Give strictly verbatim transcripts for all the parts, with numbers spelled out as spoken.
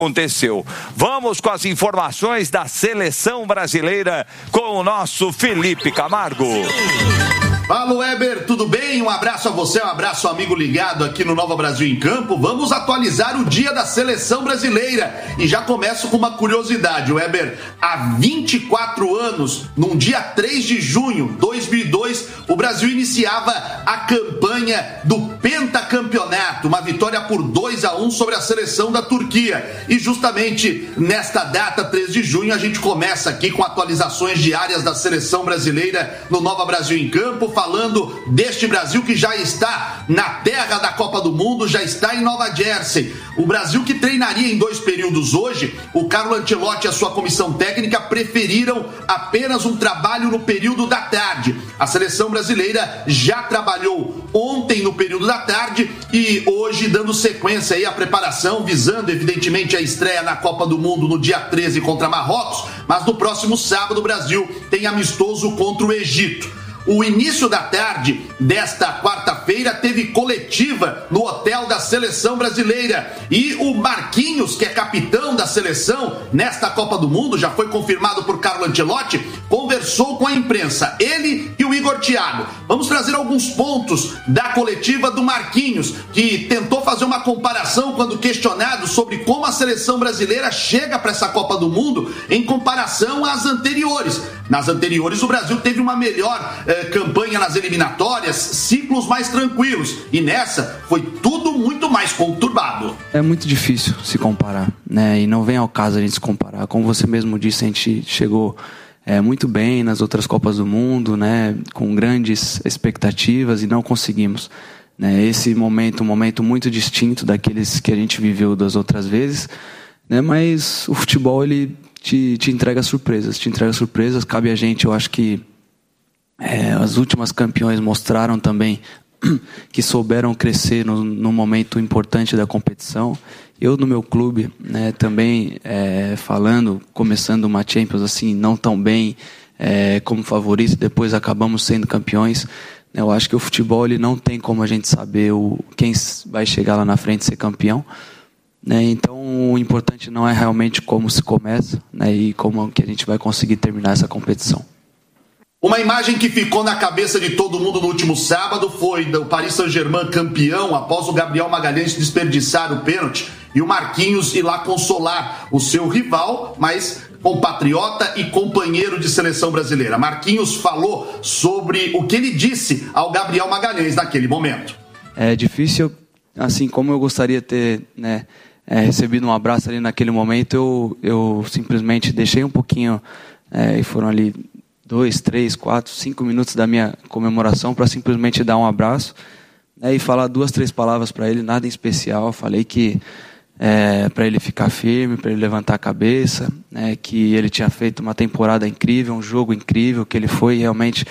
Aconteceu. Vamos com as informações da seleção brasileira com o nosso Felipe Camargo. Fala, Weber, tudo bem? Um abraço a você, um abraço amigo ligado aqui no Nova Brasil em Campo. Vamos atualizar o dia da seleção brasileira. E já começo com uma curiosidade, Weber. Há vinte e quatro anos, num dia três de junho de dois mil e dois, o Brasil iniciava a campanha do pentacampeonato, uma vitória por dois a um sobre a seleção da Turquia. E justamente nesta data, três de junho, a gente começa aqui com atualizações diárias da seleção brasileira no Nova Brasil em Campo, falando deste Brasil que já está na terra da Copa do Mundo, já está em Nova Jersey. O Brasil que treinaria em dois períodos hoje, o Carlo Ancelotti e a sua comissão técnica preferiram apenas um trabalho no período da tarde. A seleção brasileira já trabalhou ontem no período da tarde e hoje dando sequência aí à preparação, visando evidentemente a estreia na Copa do Mundo no dia treze contra Marrocos, mas no próximo sábado o Brasil tem amistoso contra o Egito. O início da tarde desta quarta-feira teve coletiva no hotel da seleção brasileira e o Marquinhos, que é capitão da seleção nesta Copa do Mundo, já foi confirmado por Carlo Ancelotti, conversou com a imprensa, ele e o Igor Thiago. Vamos trazer alguns pontos da coletiva do Marquinhos, que tentou fazer uma comparação quando questionado sobre como a seleção brasileira chega para essa Copa do Mundo em comparação às anteriores. Nas anteriores o Brasil teve uma melhor eh, campanha nas eliminatórias, ciclos mais tranquilos, e nessa foi tudo muito mais conturbado. É muito difícil se comparar, né? E não vem ao caso a gente se comparar. Como você mesmo disse, a gente chegou é, muito bem nas outras Copas do Mundo, né? Com grandes expectativas e não conseguimos, né? Esse momento, um momento muito distinto daqueles que a gente viveu das outras vezes, né? Mas o futebol, ele te, te entrega surpresas, te entrega surpresas. Cabe a gente, eu acho que é, as últimas campeões mostraram também que souberam crescer no, no momento importante da competição. Eu no meu clube, né, também é, falando, começando uma Champions assim, não tão bem é, como favorito, depois acabamos sendo campeões. Eu acho que o futebol, ele não tem como a gente saber o, quem vai chegar lá na frente e ser campeão, né? Então o importante não é realmente como se começa, né, e como que a gente vai conseguir terminar essa competição. Uma imagem que ficou na cabeça de todo mundo no último sábado foi do Paris Saint-Germain campeão após o Gabriel Magalhães desperdiçar o pênalti e o Marquinhos ir lá consolar o seu rival, mas compatriota e companheiro de seleção brasileira. Marquinhos falou sobre o que ele disse ao Gabriel Magalhães naquele momento. É difícil, assim como eu gostaria de ter, né, é, recebido um abraço ali naquele momento, eu, eu simplesmente deixei um pouquinho é, e foram ali dois, três, quatro, cinco minutos da minha comemoração para simplesmente dar um abraço, né, e falar duas, três palavras para ele, nada em especial. Falei que é, para ele ficar firme, para ele levantar a cabeça, né, que ele tinha feito uma temporada incrível, um jogo incrível, que ele foi realmente,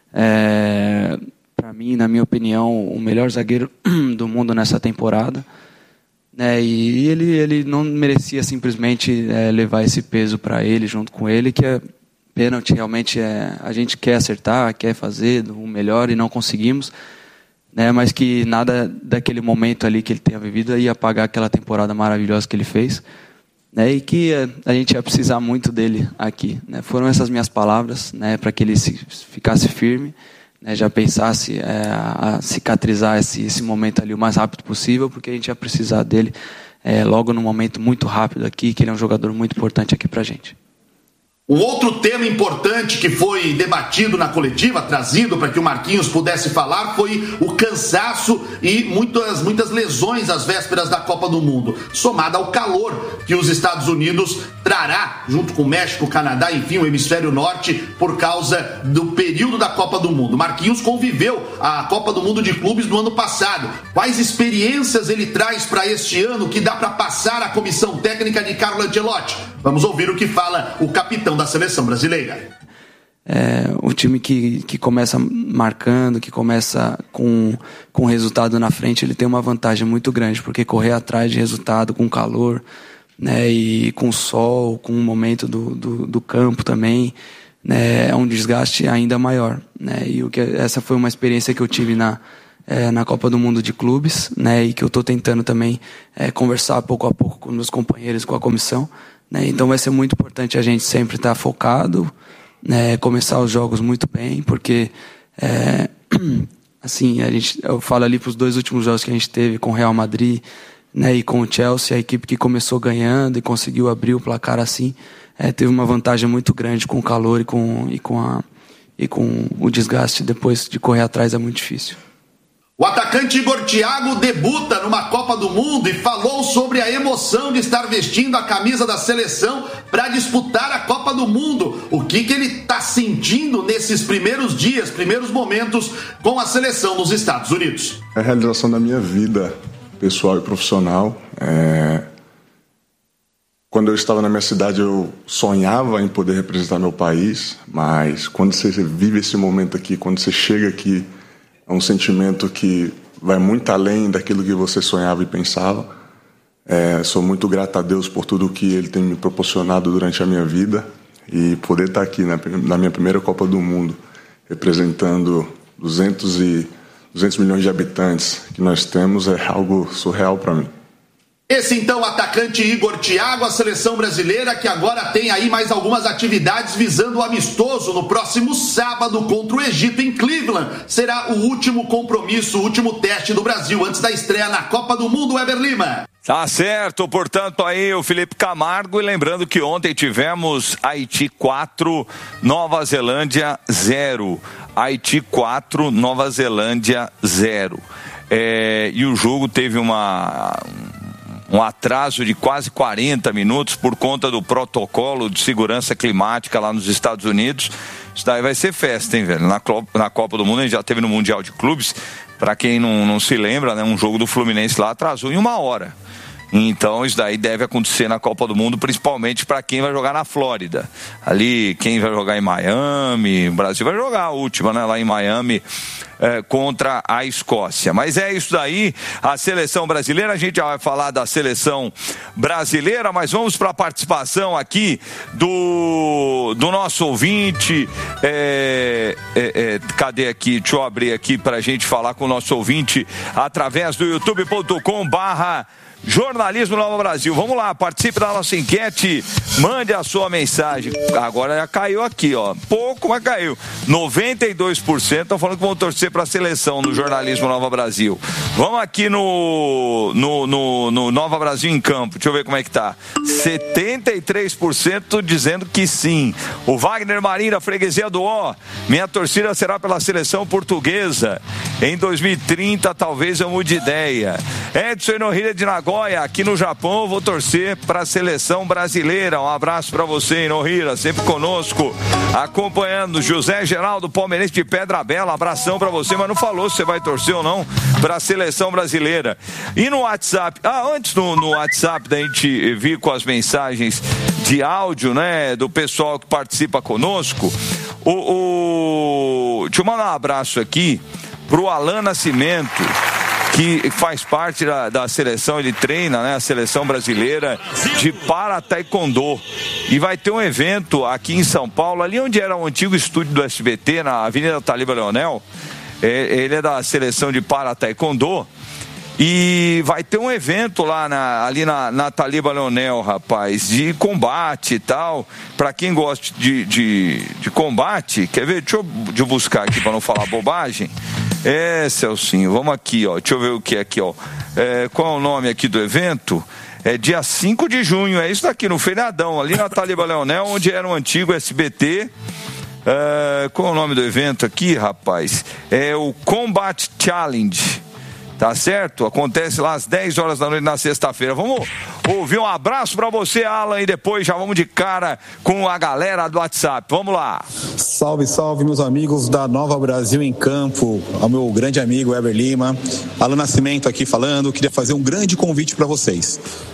é, para mim, na minha opinião, o melhor zagueiro do mundo nessa temporada, né, e ele, ele não merecia simplesmente é, levar esse peso para ele, junto com ele, que é pênalti. Realmente é, a gente quer acertar, quer fazer o melhor e não conseguimos, né, mas que nada daquele momento ali que ele tenha vivido ia apagar aquela temporada maravilhosa que ele fez, né, e que a, a gente ia precisar muito dele aqui, né. Foram essas minhas palavras, né, para que ele se, ficasse firme, né, já pensasse é, a cicatrizar esse, esse momento ali o mais rápido possível, porque a gente ia precisar dele é, logo num momento muito rápido aqui, que ele é um jogador muito importante aqui para a gente. Um outro tema importante que foi debatido na coletiva, trazido para que o Marquinhos pudesse falar, foi o cansaço e muitas, muitas lesões às vésperas da Copa do Mundo, somada ao calor que os Estados Unidos trará, junto com o México, o Canadá, enfim, o hemisfério norte, por causa do período da Copa do Mundo. Marquinhos conviveu a Copa do Mundo de Clubes do ano passado. Quais experiências ele traz para este ano que dá para passar à comissão técnica de Carlo Ancelotti? Vamos ouvir o que fala o capitão da seleção brasileira. É um time que, que começa marcando, que começa com, com resultado na frente, ele tem uma vantagem muito grande, porque correr atrás de resultado com calor, né, e com sol, com o momento do, do, do campo também, né, é um desgaste ainda maior, né, e o que, essa foi uma experiência que eu tive na, é, na Copa do Mundo de Clubes, né, e que eu estou tentando também é, conversar pouco a pouco com meus companheiros, com a comissão, né, então vai ser muito importante a gente sempre estar focado, né, começar os jogos muito bem, porque é, assim, a gente, eu falo ali para os dois últimos jogos que a gente teve com o Real Madrid, né, e com o Chelsea, a equipe que começou ganhando e conseguiu abrir o placar assim, é, teve uma vantagem muito grande com o calor e com, e, com a, e com o desgaste depois de correr atrás é muito difícil. O atacante Igor Thiago debuta numa Copa do Mundo e falou sobre a emoção de estar vestindo a camisa da seleção para disputar a Copa do Mundo. O que, que ele está sentindo nesses primeiros dias, primeiros momentos com a seleção nos Estados Unidos? É a realização da minha vida pessoal e profissional. É... Quando eu estava na minha cidade, eu sonhava em poder representar meu país, mas quando você vive esse momento aqui, quando você chega aqui, é um sentimento que vai muito além daquilo que você sonhava e pensava. É, sou muito grato a Deus por tudo que Ele tem me proporcionado durante a minha vida e poder estar aqui na, na minha primeira Copa do Mundo, representando duzentos milhões de habitantes que nós temos, é algo surreal para mim. Esse então o atacante Igor Thiago, a seleção brasileira que agora tem aí mais algumas atividades visando o amistoso no próximo sábado contra o Egito em Cleveland. Será o último compromisso, o último teste do Brasil antes da estreia na Copa do Mundo, Weber Lima. Tá certo, portanto aí o Felipe Camargo, e lembrando que ontem tivemos Haiti quatro, Nova Zelândia zero. Haiti quatro, Nova Zelândia zero. É, e o jogo teve uma... um atraso de quase quarenta minutos por conta do protocolo de segurança climática lá nos Estados Unidos. Isso daí vai ser festa, hein, velho? Na, na Copa do Mundo, a gente já teve no Mundial de Clubes. Para quem não, não se lembra, né, um jogo do Fluminense lá atrasou em uma hora. Então isso daí deve acontecer na Copa do Mundo, principalmente para quem vai jogar na Flórida. Ali, quem vai jogar em Miami, o Brasil vai jogar a última, né, lá em Miami, é, contra a Escócia. Mas é isso daí, a seleção brasileira. A gente já vai falar da seleção brasileira, mas vamos para a participação aqui do, do nosso ouvinte. É, é, é, cadê aqui? Deixa eu abrir aqui para a gente falar com o nosso ouvinte através do youtube ponto com barra Jornalismo Nova Brasil. Vamos lá, participe da nossa enquete, mande a sua mensagem. Agora já caiu aqui, ó. Pouco, mas caiu. noventa e dois por cento estão falando que vão torcer para a seleção no Jornalismo Nova Brasil. Vamos aqui no, no, no, no Nova Brasil em Campo. Deixa eu ver como é que tá. setenta e três por cento dizendo que sim. O Wagner Marinho da Freguesia do Ó. Minha torcida será pela seleção portuguesa. Em dois mil e trinta, talvez eu mude de ideia. Edson Inohira de Nagoya. Aqui no Japão, eu vou torcer para a seleção brasileira. Um abraço para você, Inohira, sempre conosco, acompanhando. José Geraldo, palmeirense de Pedra Bela, abração para você, mas não falou se você vai torcer ou não para a seleção brasileira. E no WhatsApp, ah, antes no, no WhatsApp da gente vir com as mensagens de áudio, né, do pessoal que participa conosco, o, o... deixa eu mandar um abraço aqui pro Alan Nascimento, que faz parte da, da seleção, ele treina, né, a seleção brasileira de para taekwondo. E vai ter um evento aqui em São Paulo, ali onde era o antigo estúdio do S B T, na Avenida Taliba Leonel. É, ele é da seleção de para taekwondo. E vai ter um evento lá na, ali na, na Taliba Leonel, rapaz, de combate e tal. Pra quem gosta de, de, de combate, quer ver? Deixa eu, deixa eu buscar aqui pra não falar bobagem. É, Celcinho, vamos aqui, ó. Deixa eu ver o que é aqui, ó. É, qual é o nome aqui do evento? É dia cinco de junho, é isso daqui, no feriadão, ali na Taliba Leonel, onde era o antigo S B T. É, qual é o nome do evento aqui, rapaz? É o Combat Challenge. Tá certo? Acontece lá às dez horas da noite na sexta-feira. Vamos ouvir um abraço pra você, Alan, e depois já vamos de cara com a galera do WhatsApp. Vamos lá. Salve, salve, meus amigos da Nova Brasil em Campo, ao meu grande amigo Weber Lima. Alan Nascimento aqui falando. Queria fazer um grande convite pra vocês.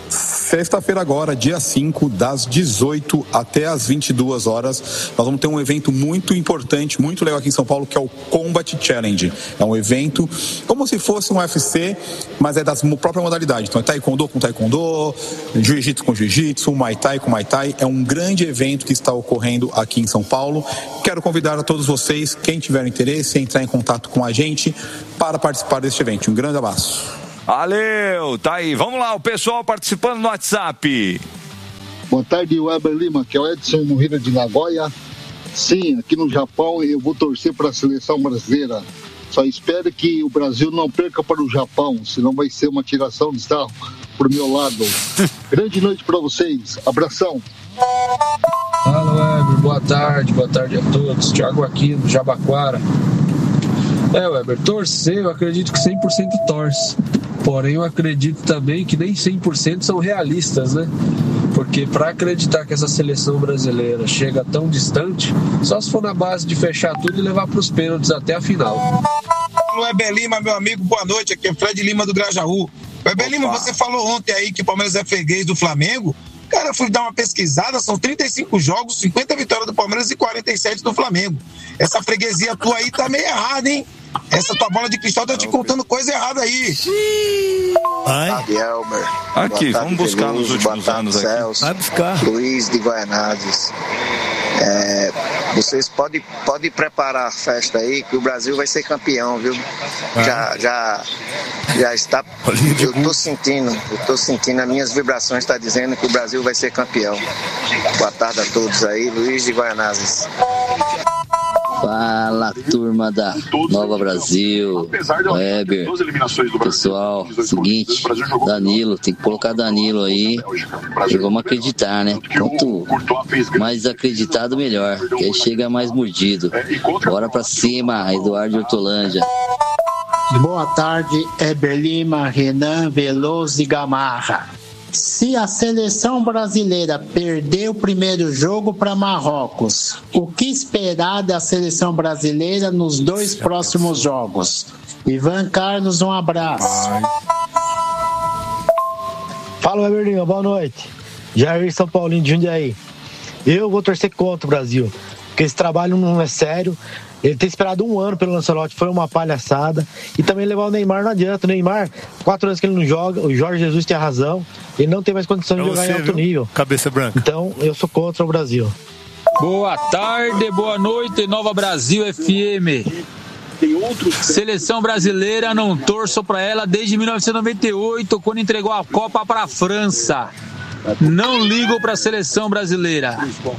Sexta-feira agora, dia cinco, das dezoito até as vinte e duas horas, nós vamos ter um evento muito importante, muito legal aqui em São Paulo, que é o Combat Challenge. É um evento como se fosse um U F C, mas é da própria modalidade. Então é taekwondo com taekwondo, jiu-jitsu com jiu-jitsu, muay thai com muay thai. É um grande evento que está ocorrendo aqui em São Paulo. Quero convidar a todos vocês, quem tiver interesse, a entrar em contato com a gente para participar deste evento. Um grande abraço. Valeu, tá aí. Vamos lá, o pessoal participando no WhatsApp. Boa tarde, Weber Lima, que é o Edson Morrida de Nagoya. Sim, aqui no Japão eu vou torcer para a seleção brasileira. Só espero que o Brasil não perca para o Japão, senão vai ser uma tiração de sarro pro meu lado. Grande noite para vocês. Abração. Fala, Weber. Boa tarde, boa tarde a todos. Thiago aqui do Jabaquara. É, Weber, torcer, eu acredito que cem por cento torce. Porém, eu acredito também que nem cem por cento são realistas, né? Porque para acreditar que essa seleção brasileira chega tão distante, só se for na base de fechar tudo e levar para os pênaltis até a final. Weber Lima, meu amigo, boa noite. Aqui é Fred Lima do Grajaú. Weber Lima, você falou ontem aí que o Palmeiras é freguês do Flamengo. Cara, eu fui dar uma pesquisada, são trinta e cinco jogos, cinquenta vitórias do Palmeiras e quarenta e sete do Flamengo. Essa freguesia tua aí tá meio errada, hein? Essa tua bola de cristal tá te contando coisa errada aí. Tarde, Elmer. Aqui, vamos buscar nos últimos anos aqui. Celso, vai buscar. Luiz de Guaianazes. É, vocês podem pode preparar a festa aí, que o Brasil vai ser campeão, viu? É. Já, já, já está. Eu tô sentindo, eu tô sentindo, as minhas vibrações estão dizendo que o Brasil vai ser campeão. Boa tarde a todos aí, Luiz de Guaianazes. Fala, turma da Nova Brasil, Weber, pessoal, seguinte, Danilo, tem que colocar Danilo aí e vamos acreditar, né? Quanto mais acreditado, melhor, que aí chega mais mordido. Bora pra cima, Eduardo de Hortolândia. Boa tarde, Weber Lima, Renan Veloso e Gamarra. Se a seleção brasileira perder o primeiro jogo para Marrocos, o que esperar da seleção brasileira nos dois próximos jogos? Ivan Carlos, um abraço. Fala, Weber Lima, boa noite. Jair São Paulinho de Jundiaí. Eu vou torcer contra o Brasil, porque esse trabalho não é sério. Ele tem esperado um ano pelo Lancelotti, foi uma palhaçada. E também levar o Neymar não adianta. O Neymar, quatro anos que ele não joga, o Jorge Jesus tem a razão. Ele não tem mais condição de jogar em alto nível. Cabeça branca. Então, eu sou contra o Brasil. Boa tarde, boa noite, Nova Brasil F M. Seleção brasileira, não torço pra ela desde mil novecentos e noventa e oito, quando entregou a Copa pra França. Não ligo pra seleção brasileira.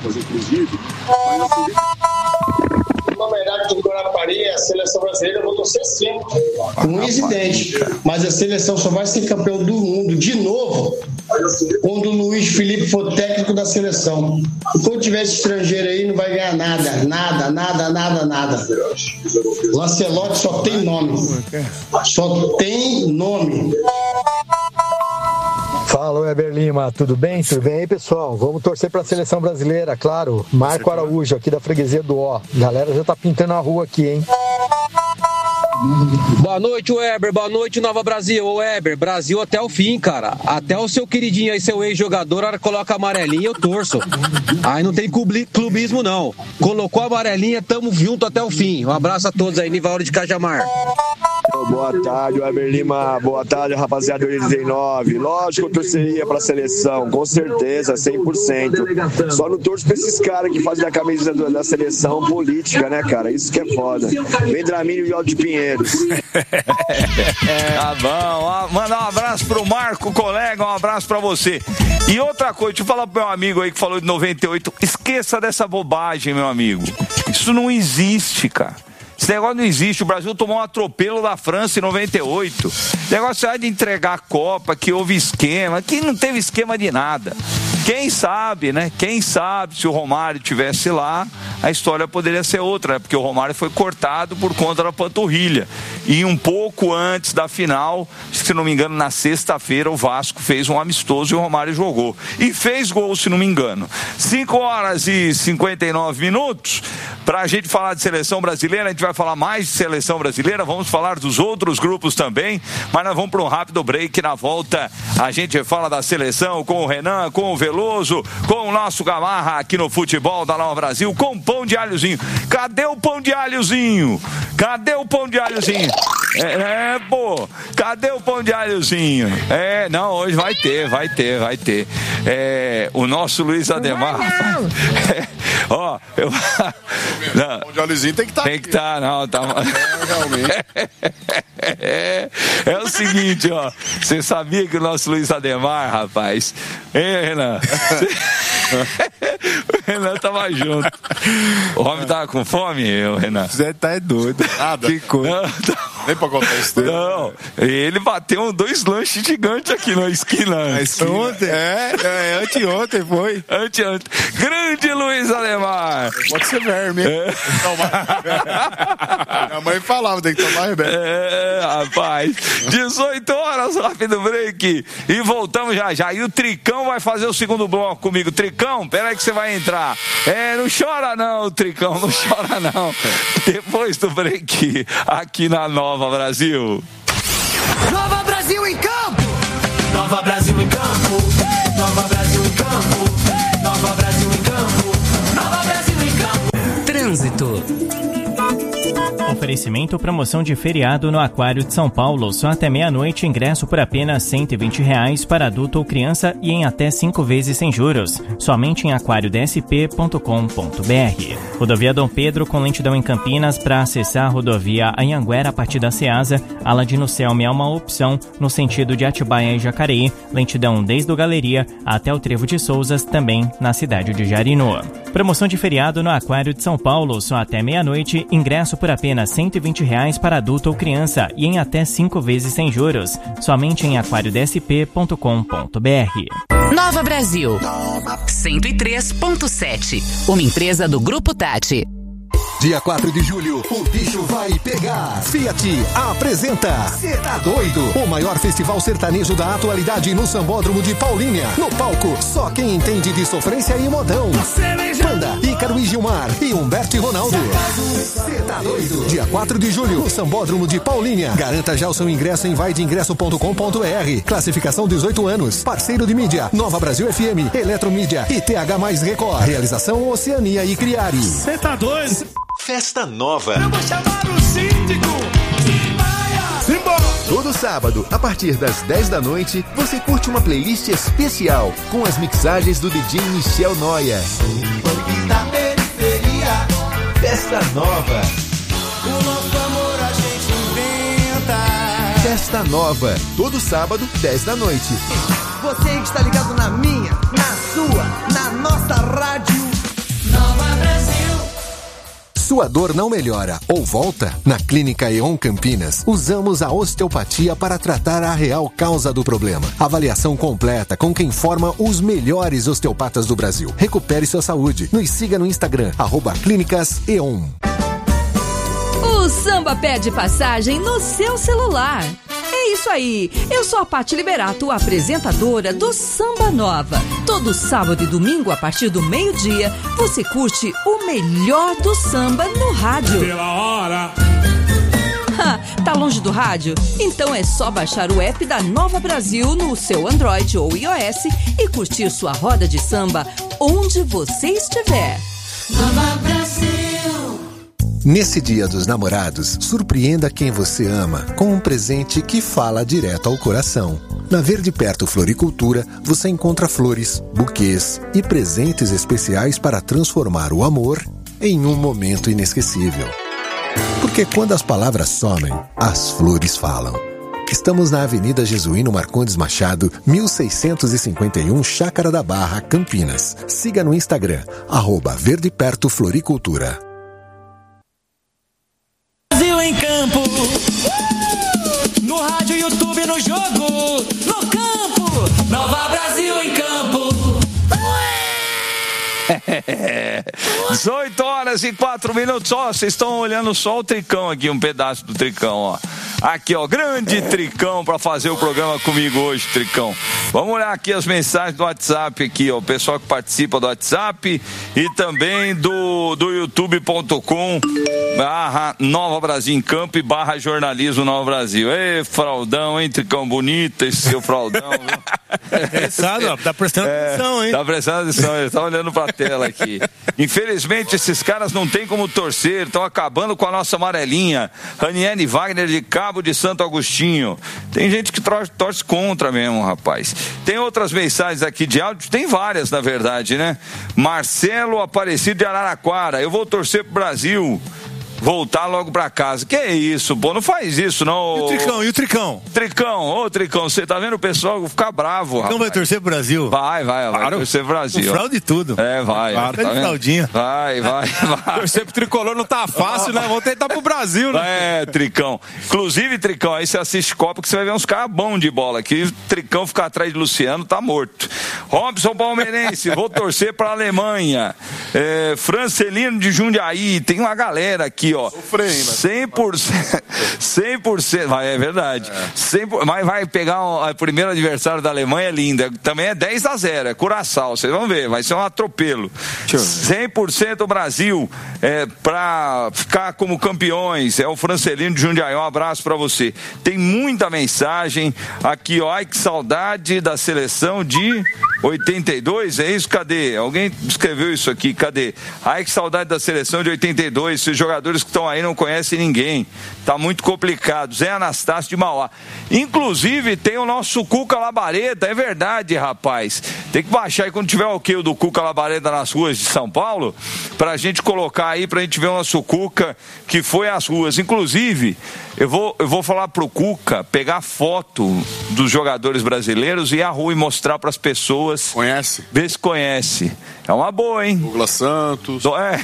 Na verdade, do Guarapari, a seleção brasileira, eu vou torcer sim. Um incidente. Mas a seleção só vai ser campeão do mundo de novo quando o Luiz Felipe for técnico da seleção. Enquanto tiver esse estrangeiro aí, não vai ganhar nada. Nada, nada, nada, nada. Lancelotti só tem nome. Só tem nome. Fala, Weber Lima, tudo bem? Tudo bem aí, pessoal? Vamos torcer para a seleção brasileira, claro. Marco Araújo, aqui da freguesia do Ó. Galera já tá pintando a rua aqui, hein? Boa noite, Weber. Boa noite, Nova Brasil. Ô, Weber, Brasil até o fim, cara. Até o seu queridinho aí, seu ex-jogador, a hora que coloca a amarelinha, eu torço. Aí não tem clubismo, não. Colocou a amarelinha, tamo junto até o fim. Um abraço a todos aí, Nivaldo de Cajamar. Boa tarde, Weber Lima. Boa tarde, rapaziada do dezenove. Lógico que eu torceria pra seleção, com certeza, cem por cento. Só não torço pra esses caras que fazem a camisa da seleção política, né, cara? Isso que é foda. Vendramini e Aldo de Pinheiros. Tá bom. Mandar um abraço pro Marco, colega, um abraço pra você. E outra coisa, deixa eu falar pro meu amigo aí que falou de noventa e oito. Esqueça dessa bobagem, meu amigo. Isso não existe, cara. Esse negócio não existe. O Brasil tomou um atropelo da França em noventa e oito. O negócio é de entregar a Copa, que houve esquema, que não teve esquema de nada. Quem sabe, né? Quem sabe se o Romário tivesse lá, a história poderia ser outra, né? Porque o Romário foi cortado por conta da panturrilha. E um pouco antes da final, se não me engano, na sexta-feira, o Vasco fez um amistoso e o Romário jogou. E fez gol, se não me engano. cinco horas e cinquenta e nove minutos. Para a gente falar de seleção brasileira, a gente vai falar mais de seleção brasileira, vamos falar dos outros grupos também, mas nós vamos para um rápido break. Na volta a gente fala da seleção com o Renan, com o Veloso, com o nosso Gamarra aqui no Futebol da Nova Brasil, com pão de alhozinho. Cadê o pão de alhozinho? Cadê o pão de alhozinho? É, é, pô, cadê o pão de alhozinho? É, não, hoje vai ter, vai ter, vai ter. É, o nosso Luiz Ademar. É, ó, eu. Não, o pão de alhozinho tem que estar. Tá tem que estar, tá, não, tá. É, realmente. É, é o seguinte, ó. Você sabia que o nosso Luiz Ademar, rapaz? Hein, Renan? O Renan tava junto. O homem tava com fome, o Renan? Você tá é doido. Nada. Que coisa. Não, tá... Nem pra contar isso. Não, ele bateu dois lanches gigantes aqui na esquina. Na esquina. Ontem? É, é, anteontem foi. Anteontem. Grande Luiz Ademar. Pode ser verme, hein? É. Minha mãe falava, tem que tomar remédio. É, rapaz. dezoito horas, rápido break. E voltamos já já. E o Tricão vai fazer o segundo bloco comigo. Tricão, peraí que você vai entrar. É, não chora não, Tricão, não chora não. Depois do break, aqui na Nova Brasil. Nova Brasil em campo! Nova Brasil em campo! Nova Brasil em campo! Nova Brasil em campo! Nova Brasil em campo! Trânsito. Oferecimento promoção de feriado no Aquário de São Paulo. Só até meia-noite, ingresso por apenas cento e vinte reais para adulto ou criança e em até cinco vezes sem juros. Somente em aquário d s p ponto com ponto b r. Rodovia Dom Pedro com lentidão em Campinas para acessar a rodovia Anhanguera a partir da Ceasa. Aladino Selme é uma opção no sentido de Atibaia e Jacareí. Lentidão desde o Galeria até o Trevo de Souzas, também na cidade de Jarinu. Promoção de feriado no Aquário de São Paulo. Só até meia-noite, ingresso por apenas cento e vinte reais para adulto ou criança e em até cinco vezes sem juros. Somente em aquário d s p ponto com ponto b r. Nova Brasil, cento e três ponto sete. Uma empresa do Grupo Tati. Dia quatro de julho, o bicho vai pegar. Fiat apresenta Cê tá doido? O maior festival sertanejo da atualidade no Sambódromo de Paulínia. No palco, só quem entende de sofrência e modão. Banda, Ícaro e Gilmar e Humberto e Ronaldo. Cê tá doido? Dia quatro de julho, no Sambódromo de Paulínia. Garanta já o seu ingresso em vai de ingresso ponto com ponto b r. Classificação dezoito anos. Parceiro de mídia, Nova Brasil F M, Eletromídia e T H mais Record. Realização Oceania e Criari. Cê tá doido? Festa Nova. Eu vou chamar o síndico de Maia. Simbora! Todo sábado, a partir das dez da noite, você curte uma playlist especial com as mixagens do D J Michel Noia. Da periferia. Festa Nova. O nosso amor a gente inventa. Festa Nova. Todo sábado, dez da noite. Você que está ligado na minha, na sua, na nossa rádio. Nova Brasil. Sua dor não melhora ou volta? Na Clínica E.ON Campinas, usamos a osteopatia para tratar a real causa do problema. Avaliação completa com quem forma os melhores osteopatas do Brasil. Recupere sua saúde. Nos siga no Instagram, arroba Clínicas E.ON. O samba pede passagem no seu celular. É isso aí, eu sou a Paty Liberato, apresentadora do Samba Nova. Todo sábado e domingo, a partir do meio-dia, você curte o melhor do samba no rádio. Pela hora! Tá longe do rádio? Então é só baixar o app da Nova Brasil no seu Android ou iOS e curtir sua roda de samba onde você estiver. Nova Brasil! Nesse Dia dos Namorados, surpreenda quem você ama com um presente que fala direto ao coração. Na Verde Perto Floricultura, você encontra flores, buquês e presentes especiais para transformar o amor em um momento inesquecível. Porque quando as palavras somem, as flores falam. Estamos na Avenida Jesuíno Marcondes Machado, mil seiscentos e cinquenta e um, Chácara da Barra, Campinas. Siga no Instagram, arroba Verde Perto Floricultura. Brasil em campo, uh! No rádio, YouTube, no jogo, no campo, Nova Brasil em campo. dezoito horas e quatro minutos. Ó, vocês estão olhando só o Tricão aqui, um pedaço do Tricão, ó. Aqui, ó, grande Tricão pra fazer o programa comigo hoje, Tricão. Vamos olhar aqui as mensagens do WhatsApp aqui, ó. O pessoal que participa do WhatsApp e também do, do youtube ponto com barra Nova Brasil em Campo e barra jornalismo Nova Brasil. Ê, fraldão, hein, Tricão? Bonito esse seu fraldão, viu? Interessado, ó, tá prestando É, atenção, hein? Tá prestando atenção, ele tá olhando pra tela aqui. Infelizmente, esses caras não tem como torcer, estão acabando com a nossa amarelinha. Raniele Wagner de Cabo de Santo Agostinho. Tem gente que torce, torce contra mesmo, rapaz. Tem outras mensagens aqui de áudio, tem várias, na verdade, né? Marcelo Aparecido de Araraquara, eu vou torcer pro Brasil voltar logo pra casa. Que é isso, pô? Não faz isso, não. E o Tricão, e o Tricão? Tricão, ô Tricão, você tá vendo o pessoal ficar bravo, rapaz. Não vai torcer pro Brasil? Vai, vai, vai Claro. torcer pro Brasil. Com fraude e tudo. É, vai. Claro, tá tá de vendo? fraldinha. Vai, vai, vai. Torcer pro Tricolor não tá fácil, né? Vamos tentar pro Brasil, né? É, Tricão. Inclusive, Tricão, aí você assiste Copa que você vai ver uns caras bons de bola aqui. Tricão ficar atrás de Luciano, tá morto. Robson Palmeirense, vou torcer pra Alemanha. É, Francelino de Jundiaí, tem uma galera aqui, ó. Sofrendo. cem por cento, cem por cento, vai, é verdade. É. cem por cento, mas vai pegar o, o primeiro adversário da Alemanha, é linda. Também é dez a zero, é Curaçao. Vocês vão ver, vai ser um atropelo. cem por cento Brasil é, pra ficar como campeões. É o Francelino de Jundiaí. Um abraço pra você. Tem muita mensagem aqui, ó. Ai, que saudade da seleção de oitenta e dois, é isso? Cadê? Alguém escreveu isso aqui, cadê? Ai, que saudade da seleção de oitenta e dois, esses jogadores que estão aí não conhecem ninguém, tá muito complicado. Zé Anastácio de Mauá. Inclusive tem o nosso Cuca Labareda, é verdade, rapaz, tem que baixar aí quando tiver o que o do Cuca Labareda nas ruas de São Paulo, pra gente colocar aí, pra gente ver o nosso Cuca que foi às ruas. Inclusive, eu vou, eu vou falar pro Cuca pegar foto dos jogadores brasileiros e ir à rua e mostrar pras pessoas. Conhece? Vê se conhece. É uma boa, hein? Douglas Santos. Do, é.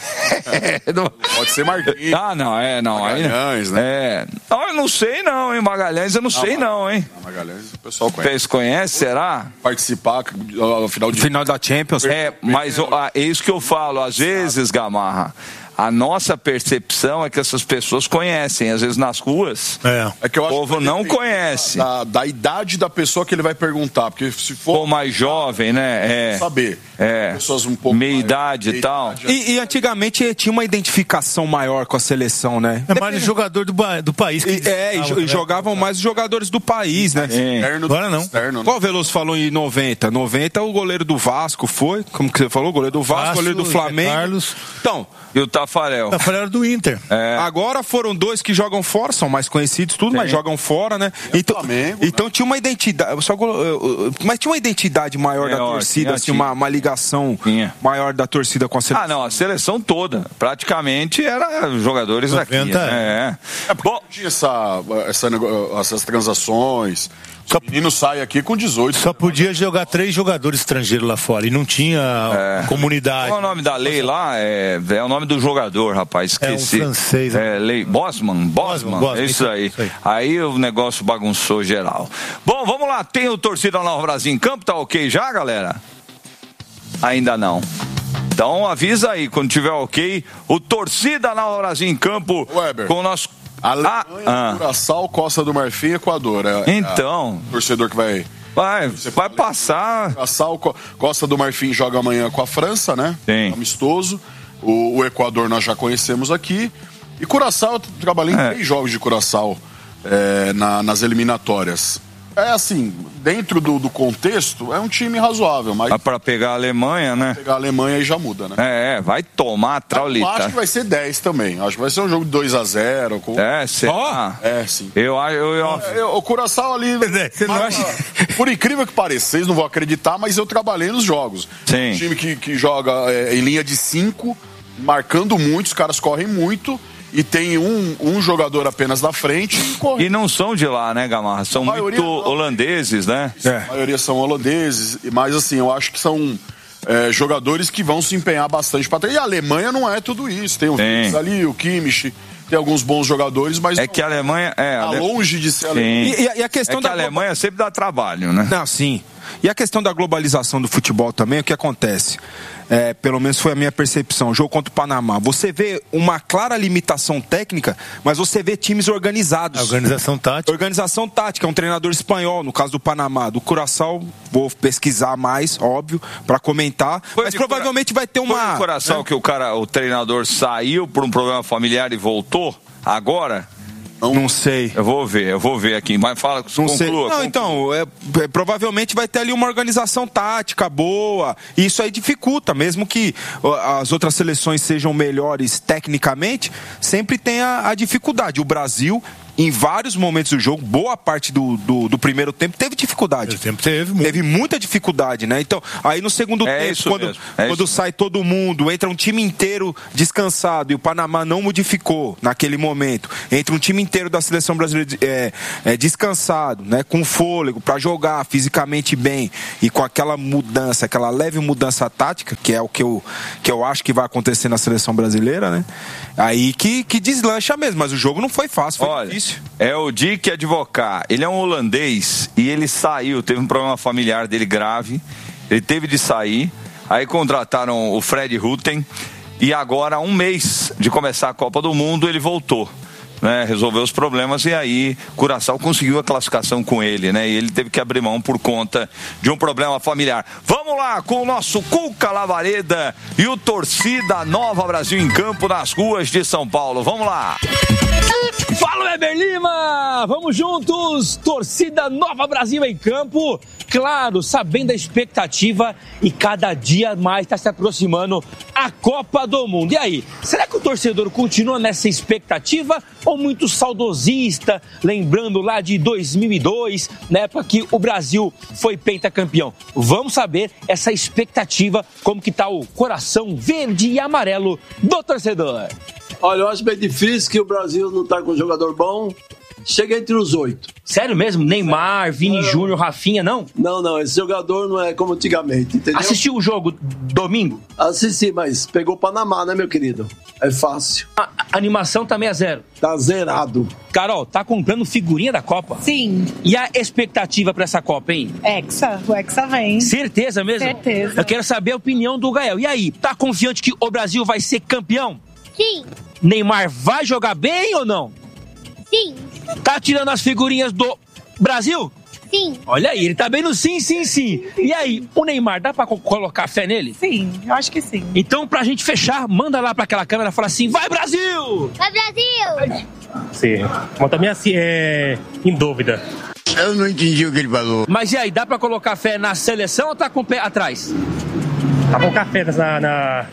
Pode ser Marquinhos. Ah, não, é, não. Magalhães, aí, né? É. Não, eu não sei não, hein? Magalhães eu não, não sei não, hein? Magalhães o pessoal conhece. Vocês conhecem, será? Participar ao final de... Final da Champions. É, mas ah, é isso que eu falo. Às vezes, Gamarra, a nossa percepção é que essas pessoas conhecem, às vezes nas ruas, é. É que eu o acho povo que não conhece. Da, da idade da pessoa que ele vai perguntar, porque se for... Ou mais jovem, né? É. Saber. É. Pessoas um pouco meia idade e tal. E, e antigamente tinha uma identificação maior com a seleção, né? É mais o jogador do, do país. Que e, é, e, e jogavam mais os jogadores do país, né? Externo, agora não. Externo, né? Qual o Veloso falou em noventa? noventa o goleiro do Vasco foi? Como que você falou? O goleiro do Vasco, Vasco, goleiro do Flamengo. Carlos. Então... E o Tafarel. O Tafarel era do Inter. É. Agora foram dois que jogam fora, são mais conhecidos, tudo, Sim. mas jogam fora, né? É então, Flamengo, então né? tinha uma identidade. Só, mas tinha uma identidade maior, maior da torcida, assim, uma, uma ligação tinha. maior da torcida com a seleção. Ah, não, a seleção toda. Praticamente era jogadores daqui. Né? É. É Bom, tinha essa, essa, essas transações. Só, o menino sai aqui com dezoito. Só podia jogar três jogadores estrangeiros lá fora e não tinha é. comunidade. Qual é o nome da lei lá? É, é o nome do jogador, rapaz. Esqueci. É um francês. É, lei Bosman? Bosman. Bosman. É isso aí. isso aí. Aí o negócio bagunçou geral. Bom, vamos lá. Tem o Torcida Nova Brasil em campo? Tá ok já, galera? Ainda não. Então avisa aí, quando tiver ok, o Torcida Nova Brasil em campo Weber. com o nosso... Alemanha, ah, Curaçao, Costa do Marfim e Equador. É, então. É torcedor que vai... Vai, vai passar. Curaçao, Costa do Marfim joga amanhã com a França, né? Sim. Amistoso. O, o Equador nós já conhecemos aqui. E Curaçao, eu trabalhei em é. três jogos de Curaçao é, na, nas eliminatórias. É assim, dentro do, do contexto, é um time razoável, mas... Dá pra pegar a Alemanha, né? Pegar a Alemanha aí já muda, né? É, vai tomar a traulita. Eu acho que vai ser dez também. Acho que vai ser um jogo de dois a zero. Com... É, será? Oh, é, sim. Eu acho... Eu, eu... eu, o Curaçao ali... Você não acha... Por incrível que pareça, vocês não vão acreditar, mas eu trabalhei nos jogos. Sim. Um time que, que joga é, em linha de cinco, marcando muito, os caras correm muito... E tem um, um jogador apenas na frente e corre. E não são de lá, né, Gamarra? São muito não. holandeses, né? É. A maioria são holandeses, mas assim, eu acho que são é, jogadores que vão se empenhar bastante para trás. E a Alemanha não é tudo isso. Tem o Fitz ali, o Kimmich, tem alguns bons jogadores, mas... É não, que a Alemanha... É, tá Ale... longe de ser a Alemanha. E, e a questão é que da a Alemanha sempre dá trabalho, né? Não, sim. E a questão da globalização do futebol também, o que acontece? É, pelo menos foi a minha percepção, o jogo contra o Panamá. Você vê uma clara limitação técnica, mas você vê times organizados. A organização tática. Organização tática, é um treinador espanhol, no caso do Panamá. Do Curaçao, vou pesquisar mais, óbvio, para comentar. Foi mas provavelmente cura... vai ter uma... Foi no Curaçao é? que o cara, o treinador saiu por um problema familiar e voltou agora? Não, não sei. Eu vou ver, eu vou ver aqui. Mas fala, não conclua. Sei. Não, conclua. então, é, é, provavelmente vai ter ali uma organização tática boa. E isso aí dificulta, mesmo que as outras seleções sejam melhores tecnicamente, sempre tem a, a dificuldade. O Brasil, em vários momentos do jogo, boa parte do, do, do primeiro tempo teve dificuldade. Tempo teve, muito. teve muita dificuldade, né? Então, aí no segundo é tempo, quando, é quando sai todo mundo, entra um time inteiro descansado e o Panamá não modificou naquele momento, entra um time inteiro da seleção brasileira é, é, descansado, né? Com fôlego para jogar fisicamente bem e com aquela mudança, aquela leve mudança tática, que é o que eu, que eu acho que vai acontecer na seleção brasileira, né? Aí que, que deslancha mesmo, mas o jogo não foi fácil, foi Olha, difícil. É o Dick Advocar, ele é um holandês e ele saiu, teve um problema familiar dele grave, ele teve de sair, aí contrataram o Fred Rutten e agora, um mês de começar a Copa do Mundo, ele voltou. Né, resolveu os problemas e aí Curaçao conseguiu a classificação com ele, né? E ele teve que abrir mão por conta de um problema familiar. Vamos lá com o nosso Cuca Lavareda e o Torcida Nova Brasil em campo nas ruas de São Paulo. Vamos lá! Fala, Weber Lima! Vamos juntos! Torcida Nova Brasil em campo. Claro, sabendo a expectativa e cada dia mais está se aproximando a Copa do Mundo. E aí, será que o torcedor continua nessa expectativa ou muito saudosista, lembrando lá de dois mil e dois, na época que o Brasil foi pentacampeão? Vamos saber essa expectativa, como que tá o coração verde e amarelo do torcedor. Olha, eu acho bem difícil que o Brasil não tá com um jogador bom. Chega entre os oito. Sério mesmo? Neymar, Vini Júnior, Rafinha, não? Não, não. Esse jogador não é como antigamente, entendeu? Assistiu o jogo domingo? Assisti, mas pegou o Panamá, né, meu querido? É fácil. A, a animação também é zero. Tá zerado. Carol, tá comprando figurinha da Copa? Sim. E a expectativa pra essa Copa, hein? Hexa. O Hexa vem. Certeza mesmo? Certeza. Eu quero saber a opinião do Gael. E aí, tá confiante que o Brasil vai ser campeão? Sim. Neymar vai jogar bem ou não? Sim. Tá tirando as figurinhas do Brasil? Sim. Olha aí, ele tá bem no sim, sim, sim. E aí, o Neymar, dá pra co- colocar fé nele? Sim, eu acho que sim. Então, pra gente fechar, manda lá pra aquela câmera e fala assim, vai Brasil! Vai Brasil! Sim, mas também assim, é em dúvida. Eu não entendi o que ele falou. Mas e aí, dá pra colocar fé na seleção ou tá com o pé atrás? Tá com café na... na...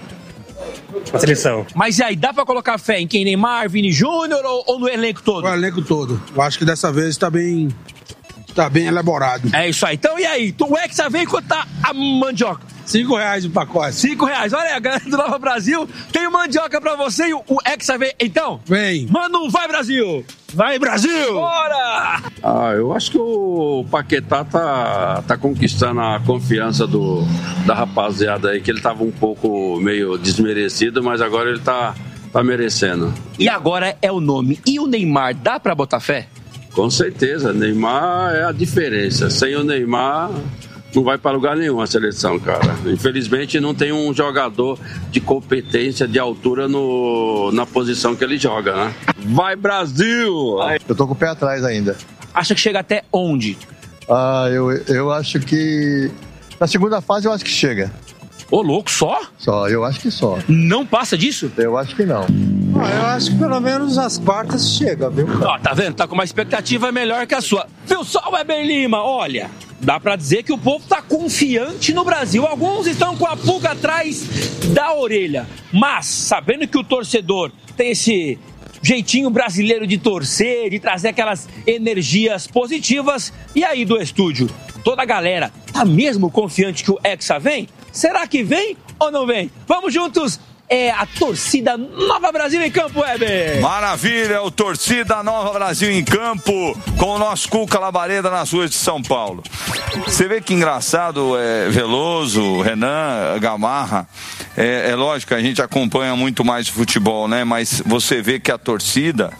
na seleção. Mas e aí, dá pra colocar fé em quem? Neymar, Vini Júnior ou, ou no elenco todo? O elenco todo. Eu acho que dessa vez tá bem, tá bem elaborado. É isso aí. Então e aí? O Hexa vem quanto tá a mandioca? Cinco reais o pacote. Cinco reais. Olha aí, a galera do Nova Brasil tem mandioca pra você e o, o Hexa vem. Então? Vem. Mano, vai Brasil! Vai Brasil! Bora! Ah, eu acho que o Paquetá tá, tá conquistando a confiança do, da rapaziada aí, que ele tava um pouco meio desmerecido, mas agora ele tá, tá merecendo. E agora é o nome. E o Neymar, dá pra botar fé? Com certeza, Neymar é a diferença. Sem o Neymar, não vai para lugar nenhum a seleção, cara. Infelizmente não tem um jogador de competência, de altura no, na posição que ele joga, né? Vai Brasil! Eu tô com o pé atrás ainda. Acha que chega até onde? Ah, eu, eu acho que... Na segunda fase eu acho que chega. Ô, louco, só? Só, eu acho que só. Não passa disso? Eu acho que não. Ah, eu acho que pelo menos as quartas chega, viu? Ó, tá vendo? Tá com uma expectativa melhor que a sua. Viu só, Weber Lima? Olha, dá pra dizer que o povo tá confiante no Brasil. Alguns estão com a pulga atrás da orelha. Mas, sabendo que o torcedor tem esse jeitinho brasileiro de torcer, de trazer aquelas energias positivas, e aí do estúdio, toda a galera tá mesmo confiante que o Hexa vem? Será que vem ou não vem? Vamos juntos! É a Torcida Nova Brasil em campo, Weber. Maravilha, o Torcida Nova Brasil em campo com o nosso Cuca Lavareda nas ruas de São Paulo. Você vê que engraçado, é, Veloso, Renan, Gamarra. É, é lógico que a gente acompanha muito mais futebol, né? Mas você vê que a torcida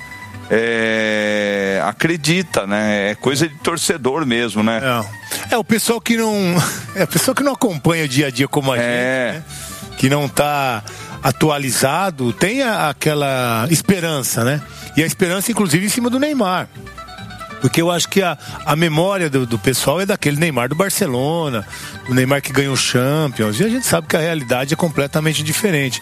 é, acredita, né? É coisa de torcedor mesmo, né? É, é o pessoal que não. É o pessoal que não acompanha o dia a dia como a é. gente, né? Que não tá atualizado, tem a, aquela esperança, né? E a esperança, inclusive, em cima do Neymar. Porque eu acho que a, a memória do, do pessoal é daquele Neymar do Barcelona, do Neymar que ganhou o Champions, e a gente sabe que a realidade é completamente diferente.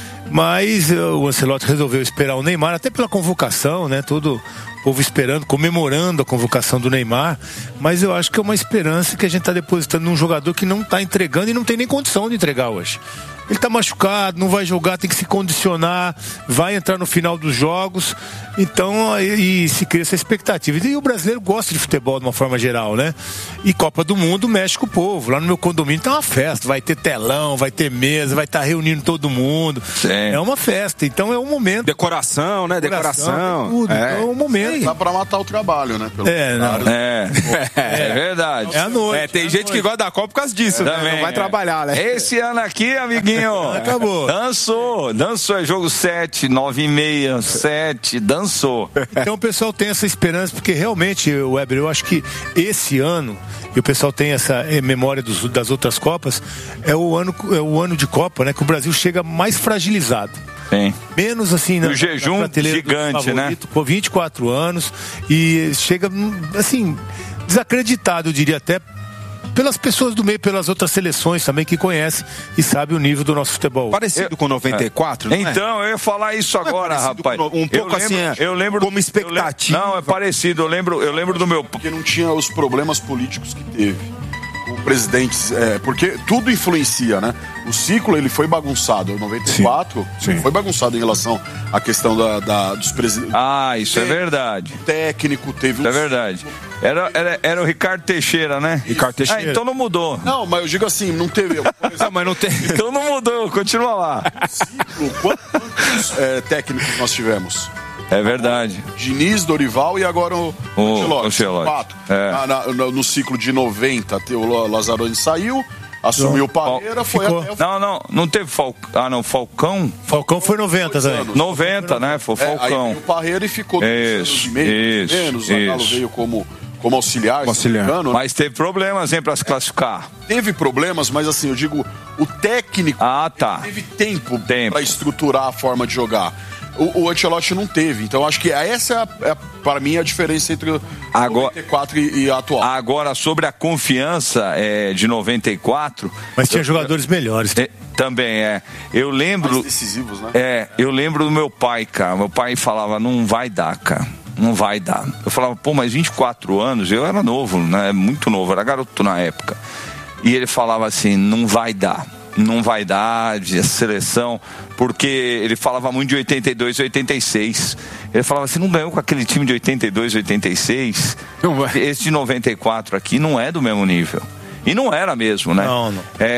Mas uh, o Ancelotti resolveu esperar o Neymar, até pela convocação, né? Todo o povo esperando, comemorando a convocação do Neymar. Mas eu acho que é uma esperança que a gente está depositando num jogador que não está entregando e não tem nem condição de entregar hoje. Ele está machucado, não vai jogar, tem que se condicionar, vai entrar no final dos jogos, então e, e se cria essa expectativa. E o brasileiro gosta de futebol de uma forma geral, né? E Copa do Mundo mexe com o povo. Lá no meu condomínio tá uma festa, vai ter telão, vai ter mesa, vai estar tá reunindo todo mundo. Sim. É uma festa, então é um momento. Decoração, né? Decoração. Decoração tudo. É. Então é um momento. Dá pra matar o trabalho, né? Pelo é, não. É. É, é verdade. É a noite. É, tem é gente noite. que gosta da Copa por causa disso, é, né? Também, não vai é. trabalhar, né? Esse ano aqui, amiguinho. Acabou. Dançou, dançou. É jogo sete, nove e meia, sete, dançou. Então o pessoal tem essa esperança, porque realmente, Weber, eu acho que esse ano, e o pessoal tem essa memória dos, das outras Copas, é o ano, é o ano de Copa, né? Que o Brasil chega mais fragilizado. Sim. Menos assim, o jejum na gigante, né? Por vinte e quatro anos e chega, assim, desacreditado, eu diria até, pelas pessoas do meio, pelas outras seleções também que conhecem e sabem o nível do nosso futebol. Parecido eu, com noventa e quatro, é. Não Então, é? eu ia falar isso não agora, é rapaz. Com, um pouco eu assim, lembro, eu lembro como expectativa. Eu lembro, não, é parecido. Eu lembro, eu lembro do meu... Porque não tinha os problemas políticos que teve. O presidente, é, porque tudo influencia, né? O ciclo, ele foi bagunçado. Em noventa e quatro, sim, sim. foi bagunçado em relação à questão da, da, dos presidentes. Ah, isso é verdade. Técnico, teve Isso um... é verdade. Era, era, era o Ricardo Teixeira, né? Ricardo Teixeira. Ah, então não mudou. Não, mas eu digo assim, não teve... Não, mas não tem. Então não mudou, continua lá. Ciclo, quantos é, técnicos nós tivemos? É verdade. Diniz, Dorival e agora o o Ancelotti. É. Na, na, no, no ciclo de noventa, o Lazzaroni saiu, assumiu o Parreira, foi Ficou. até... O... Não, não, não teve Falcão. Ah, não, Falcão. Falcão foi noventa, Zé. noventa, né? Foi o Falcão. É, aí veio o Parreira e ficou dois anos e meio, isso, menos. O Zagallo veio como, como auxiliar. auxiliar. Engano, mas teve problemas, hein, pra se classificar. Teve problemas, mas assim, eu digo, o técnico ah, tá. teve tempo, tempo. para estruturar a forma de jogar. O, o Ancelotti não teve, então acho que essa é, é para mim a diferença entre agora, noventa e quatro e, e a atual. Agora, sobre a confiança é, de noventa e quatro... Mas tinha eu, jogadores melhores. É, também é. Eu lembro... Mais decisivos, né? É, eu lembro do meu pai, cara. Meu pai falava, não vai dar, cara. Não vai dar. Eu falava, pô, mas vinte e quatro anos, eu era novo, né? Muito novo, era garoto na época. E ele falava assim, não vai dar. Não vai dar de seleção, porque ele falava muito de oitenta e dois e oitenta e seis. Ele falava assim, não ganhou com aquele time de oitenta e dois e oitenta e seis. Esse de noventa e quatro aqui não é do mesmo nível. E não era mesmo, né? Não, não.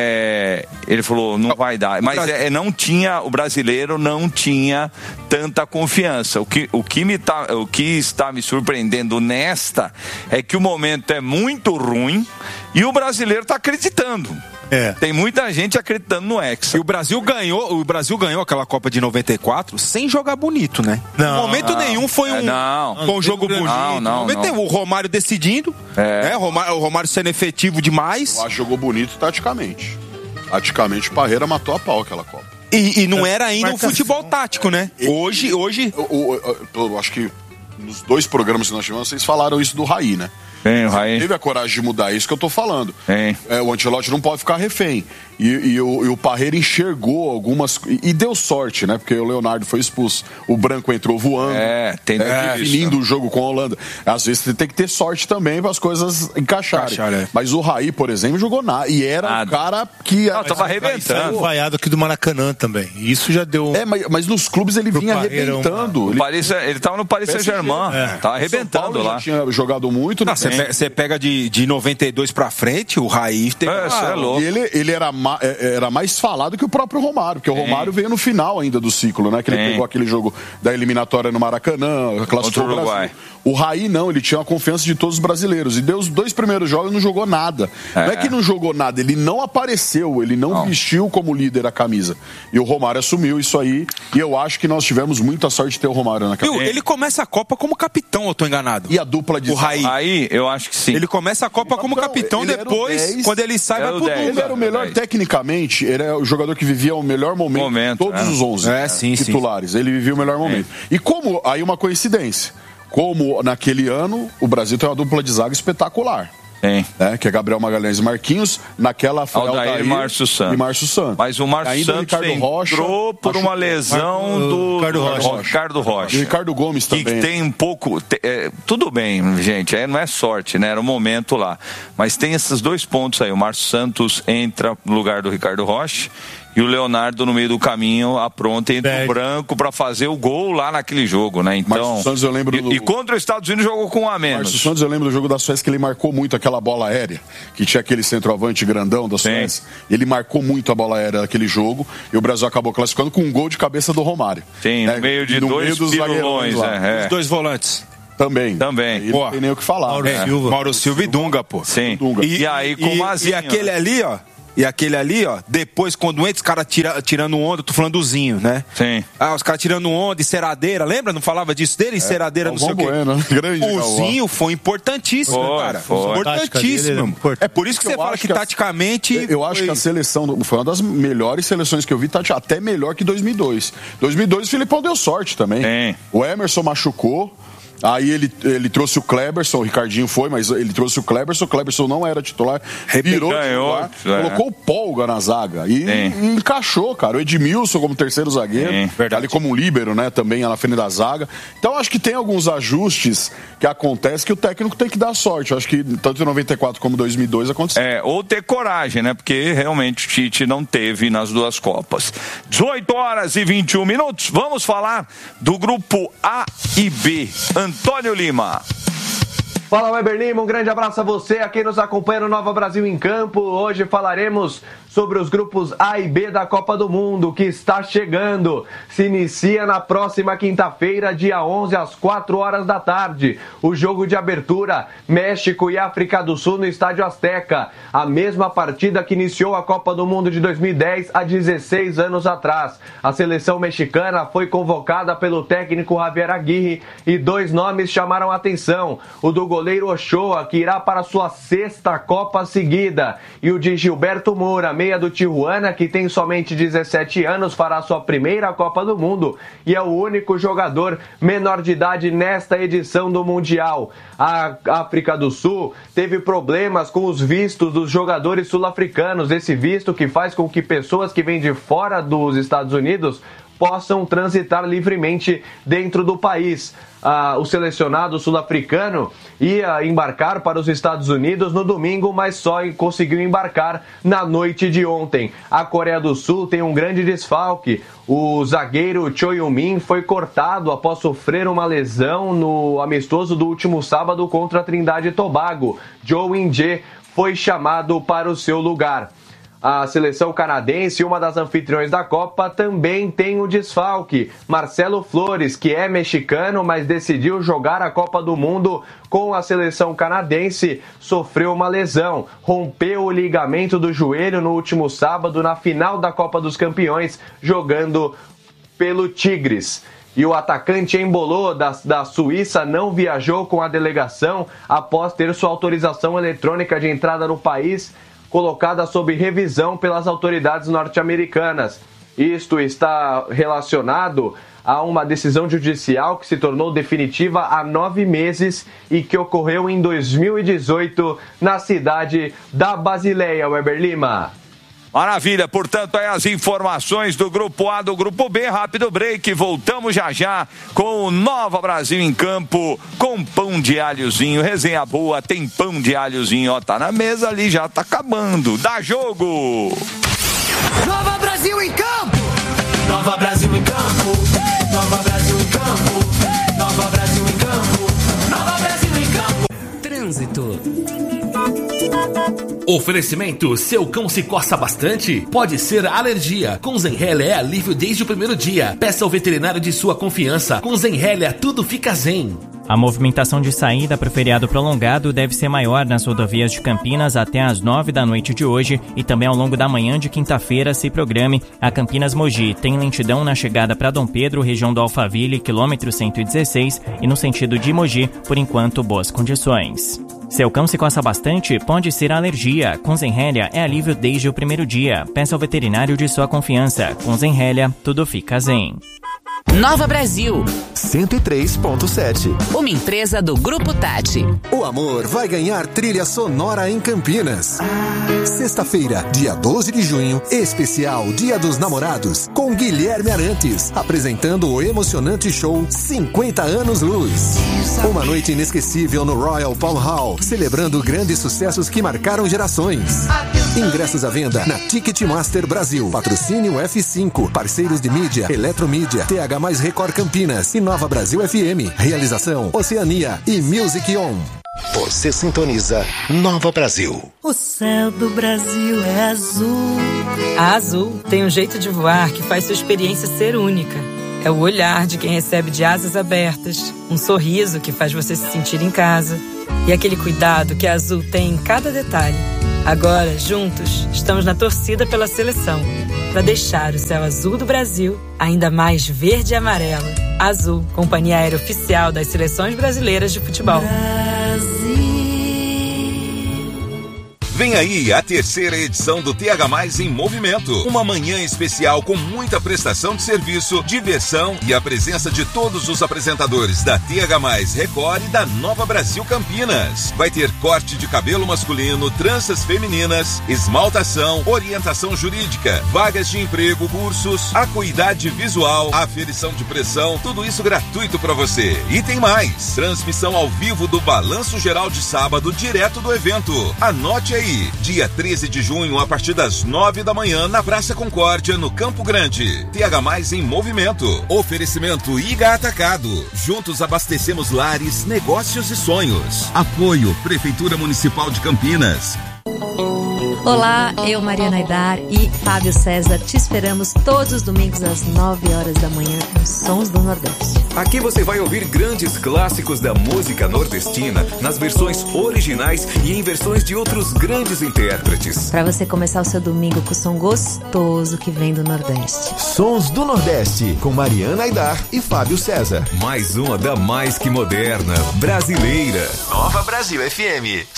É, ele falou, não vai dar. Mas é, não tinha, o brasileiro não tinha tanta confiança. O que, o, que me tá, o que está me surpreendendo nesta é que o momento é muito ruim e o brasileiro está acreditando. É. Tem muita gente acreditando no Hexa. E o Brasil ganhou, o Brasil ganhou aquela Copa de noventa e quatro sem jogar bonito, né? Não, em momento não, nenhum foi um, é, não, foi um jogo bonito. Não, não, não. não. O Romário decidindo, é. né? o, Romário, o Romário sendo efetivo demais. Eu acho que jogou bonito taticamente. Taticamente, o Parreira matou a pau aquela Copa. E, e não era ainda um futebol tático, né? Hoje, hoje... Eu, eu, eu, eu acho que nos dois programas que nós tivemos, vocês falaram isso do Raí, né? Tem, o Raí. Teve a coragem de mudar, é isso que eu tô falando. Tem. É, o Ancelotti não pode ficar refém. E, e, o, e o Parreira enxergou algumas... E, e deu sorte, né? Porque o Leonardo foi expulso. O Branco entrou voando. É, tem é, definindo o jogo com a Holanda. Às vezes você tem que ter sorte também para as coisas encaixarem. Encaixar, é. Mas o Raí, por exemplo, jogou nada. E era nada. Um cara que... Não, tava arrebentando. Vaiado aqui do Maracanã também. Isso já deu... É, mas, mas nos clubes ele vinha arrebentando. Uma... Ele... Paris, ele tava no Paris Saint-Germain. É. Tava arrebentando lá. Já tinha jogado muito. Não, você Você pega de, de noventa e dois pra frente, o Raí teve... É, isso é louco. E ele, ele era, ma, era mais falado que o próprio Romário, porque o Romário veio no final ainda do ciclo, né? Que ele Sim. pegou aquele jogo da eliminatória no Maracanã, classificou o Brasil. O Raí não, ele tinha a confiança de todos os brasileiros. E deu os dois primeiros jogos e não jogou nada. É. Não é que não jogou nada, ele não apareceu, ele não, não vestiu como líder a camisa. E o Romário assumiu isso aí. E eu acho que nós tivemos muita sorte de ter o Romário na camisa. Ele começa a Copa como capitão, eu tô enganado. E a dupla de o Raí. Aí, eu acho que sim. Ele começa a Copa como capitão, ele depois, dez, quando ele sai, vai pro Dunga. Ele era o melhor tecnicamente, ele era o jogador que vivia o melhor momento, momento todos é. os onze é, sim, titulares. Sim. Ele vivia o melhor momento. É. E como, aí uma coincidência, como naquele ano o Brasil tem uma dupla de zaga espetacular. Sim. É, que é Gabriel Magalhães e Marquinhos, naquela foi Aldair, Aldair e Márcio Santos. E Márcio Santos. Mas o Márcio Santos entrou Rocha, por uma lesão Mar... do Ricardo Rocha. Ricardo Rocha. E o Ricardo Gomes também. Que tem um pouco... É, tudo bem, gente, é, não é sorte, né? Era um momento lá. Mas tem esses dois pontos aí. O Márcio Santos entra no lugar do Ricardo Rocha e o Leonardo no meio do caminho apronta entre é. o branco para fazer o gol lá naquele jogo, né? Então, Santos, eu lembro e, do... e contra os Estados Unidos jogou com um a menos. Márcio Santos, eu lembro do jogo da Suécia que ele marcou muito aquela bola aérea, que tinha aquele centroavante grandão da Suécia. Sim. Ele marcou muito a bola aérea daquele jogo e o Brasil acabou classificando com um gol de cabeça do Romário. Sim, né? no meio de no dois meio dos pilões, é, é. Os dois volantes. Também. Também. Aí não tem nem o que falar. Mauro né? Silva. Mauro Silva e Dunga, pô. Sim. Dunga. E, e aí com o Mazinho. E aquele né? ali, ó. E aquele ali, ó, depois, quando entra os caras tira, tirando onda, tô falando do Zinho, né? Sim. Ah, os caras tirando onda e ceradeira, lembra? Não falava disso dele? É, Ceradeira, não sei o quê. Bueno, grande, o Zinho foi importantíssimo, foi, cara. Foi. Importantíssimo. É por isso que você fala que, que taticamente... Eu, eu acho foi... que a seleção foi uma das melhores seleções que eu vi, até melhor que dois mil e dois. dois mil e dois o Filipão deu sorte também. Sim. O Emerson machucou. Aí ele, ele trouxe o Kleberson, o Ricardinho foi, mas ele trouxe o Kleberson, o Kleberson não era titular, virou Ganhou, titular, é. colocou o Polga na zaga e, e encaixou, cara. O Edmilson como terceiro zagueiro, ali como um líbero, né, também na frente da zaga. Então acho que tem alguns ajustes que acontecem que o técnico tem que dar sorte. Eu acho que tanto em noventa e quatro como dois mil e dois aconteceu. É, ou ter coragem, né, porque realmente o Tite não teve nas duas Copas. dezoito horas e vinte e um minutos, vamos falar do grupo A e B. Antônio Lima. Fala, Weber Lima, um grande abraço a você, a quem nos acompanha no Nova Brasil em Campo. Hoje falaremos sobre os grupos A e B da Copa do Mundo, que está chegando. Se inicia na próxima quinta-feira, dia onze, às quatro horas da tarde. O jogo de abertura, México e África do Sul no Estádio Azteca. A mesma partida que iniciou a Copa do Mundo de dois mil e dez, há dezesseis anos atrás. A seleção mexicana foi convocada pelo técnico Javier Aguirre e dois nomes chamaram a atenção. O do goleiro Ochoa, que irá para sua sexta Copa seguida, e o de Gilberto Moura, meia do Tijuana, que tem somente dezessete anos, fará sua primeira Copa do Mundo e é o único jogador menor de idade nesta edição do Mundial. A África do Sul teve problemas com os vistos dos jogadores sul-africanos, esse visto que faz com que pessoas que vêm de fora dos Estados Unidos possam transitar livremente dentro do país. Ah, o selecionado sul-africano ia embarcar para os Estados Unidos no domingo, mas só conseguiu embarcar na noite de ontem. A Coreia do Sul tem um grande desfalque. O zagueiro Cho Yun-min foi cortado após sofrer uma lesão no amistoso do último sábado contra a Trindade e Tobago. Jo In-jae foi chamado para o seu lugar. A seleção canadense, uma das anfitriões da Copa, também tem um desfalque. Marcelo Flores, que é mexicano, mas decidiu jogar a Copa do Mundo com a seleção canadense, sofreu uma lesão. Rompeu o ligamento do joelho no último sábado, na final da Copa dos Campeões, jogando pelo Tigres. E o atacante Embolo, da, da Suíça, não viajou com a delegação após ter sua autorização eletrônica de entrada no país colocada sob revisão pelas autoridades norte-americanas. Isto está relacionado a uma decisão judicial que se tornou definitiva há nove meses e que ocorreu em dois mil e dezoito na cidade da Basileia, Weber Lima. Maravilha, portanto, aí as informações do Grupo A, do Grupo B, rápido break, voltamos já já com o Nova Brasil em Campo, com pão de alhozinho, resenha boa, tem pão de alhozinho, ó, tá na mesa ali, já tá acabando, dá jogo! Nova Brasil em Campo! Nova Brasil em Campo! Nova Brasil em Campo! Nova Brasil em Campo! Nova Brasil em Campo! Trânsito. Oferecimento, seu cão se coça bastante? Pode ser alergia. Com Zenrelia é alívio desde o primeiro dia. Peça ao veterinário de sua confiança. Com Zenrelia tudo fica zen. A movimentação de saída para o feriado prolongado deve ser maior nas rodovias de Campinas até às nove da noite de hoje e também ao longo da manhã de quinta-feira. Se programe a Campinas Mogi. Tem lentidão na chegada para Dom Pedro, região do Alphaville, quilômetro cento e dezesseis, e no sentido de Mogi, por enquanto, boas condições. Seu cão se coça bastante? Pode ser alergia. Com Zenrelia é alívio desde o primeiro dia. Peça ao veterinário de sua confiança. Com Zenrelia, tudo fica zen. Nova Brasil cento e três ponto sete. Uma empresa do Grupo Tati. O amor vai ganhar trilha sonora em Campinas. Sexta-feira, dia doze de junho, especial Dia dos Namorados, com Guilherme Arantes, apresentando o emocionante show cinquenta anos Luz. Uma noite inesquecível no Royal Palm Hall, celebrando grandes sucessos que marcaram gerações. Ingressos à venda na Ticketmaster Brasil. Patrocínio F cinco, parceiros de mídia, Eletromídia, T H mais Record Campinas e Nova Brasil F M. Realização Oceania e Music On. Você sintoniza Nova Brasil. O céu do Brasil é azul. A Azul tem um jeito de voar que faz sua experiência ser única. É o olhar de quem recebe de asas abertas, um sorriso que faz você se sentir em casa e aquele cuidado que a Azul tem em cada detalhe. Agora, juntos, estamos na torcida pela seleção, para deixar o céu azul do Brasil ainda mais verde e amarelo. Azul, companhia aérea oficial das seleções brasileiras de futebol. Vem aí a terceira edição do T H mais em Movimento. Uma manhã especial com muita prestação de serviço, diversão e a presença de todos os apresentadores da T H mais Record e da Nova Brasil Campinas. Vai ter corte de cabelo masculino, tranças femininas, esmaltação, orientação jurídica, vagas de emprego, cursos, acuidade visual, aferição de pressão, tudo isso gratuito para você. E tem mais, transmissão ao vivo do Balanço Geral de sábado, direto do evento. Anote aí. Dia treze de junho, a partir das nove da manhã, na Praça Concórdia, no Campo Grande. T H mais em Movimento. Oferecimento I G A Atacado. Juntos abastecemos lares, negócios e sonhos. Apoio Prefeitura Municipal de Campinas. Olá, eu, Mariana Aidar e Fábio César, te esperamos todos os domingos às nove horas da manhã com Sons do Nordeste. Aqui você vai ouvir grandes clássicos da música nordestina nas versões originais e em versões de outros grandes intérpretes. Para você começar o seu domingo com o som gostoso que vem do Nordeste. Sons do Nordeste, com Mariana Aidar e Fábio César. Mais uma da mais que moderna, brasileira. Nova Brasil F M.